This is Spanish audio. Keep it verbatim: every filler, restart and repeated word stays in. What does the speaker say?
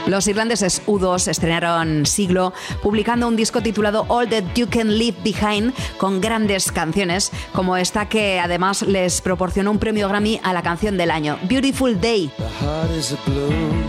Los irlandeses U dos estrenaron siglo publicando un disco titulado All That You Can Leave Behind con grandes canciones como esta que además les proporcionó un premio Grammy a la canción del año, Beautiful Day.